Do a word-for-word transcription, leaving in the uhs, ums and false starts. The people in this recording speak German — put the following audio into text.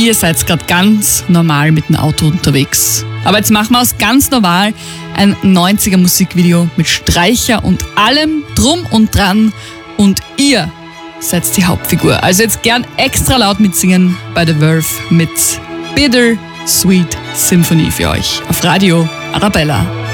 ihr seid gerade ganz normal mit dem Auto unterwegs. Aber jetzt machen wir aus ganz normal ein neunziger Musikvideo mit Streicher und allem drum und dran. Und ihr seid die Hauptfigur. Also jetzt gern extra laut mitsingen bei The Verve mit Bitter Sweet Symphony für euch auf Radio Arabella.